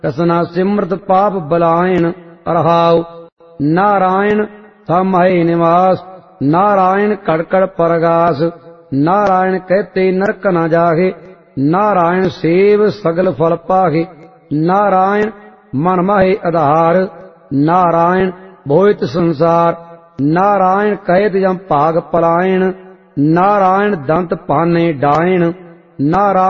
ਰਸਨਾ ਸਿਮਰਤ ਪਾਪ ਬਲਾਇਣ। ਰਹਾਉ ਨਾਰਾਇਣ ਥਾਮਹਿ ਨਿਵਾਸ, ਨਾਰਾਇਣ ਘੜ ਘੜ ਪਰਗਾਸ। ਨਾਰਾਇਣ ਕਹਤੇ ਨਰਕ ਨ ਜਾਹੇ, ਨਾਰਾਇਣ ਸੇਵ ਸਗਲ ਫਲ ਪਾਹੇ। ਨਾਰਾਇਣ ਮਨ ਮਾਹੇ ਆਧਾਰ, ਨਾਰਾਇਣ ਭੋਇਤ ਸੰਸਾਰ। ਨਾਰਾਇਣ ਕਹਿਤ ਜਮ ਭਾਗ ਪਲਾਇਣ, ਨਾਰਾਇਣ ਦੰਤ ਪਾਨੇ ਡਾਇਣ। ਨਾਰਾਇਣ